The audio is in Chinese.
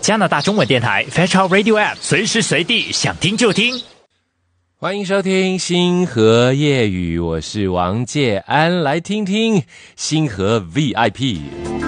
加拿大中文电台 Fetch Radio App， 随时随地想听就听。 欢迎收听星河夜语，我是王介安，来听听星河 VIP。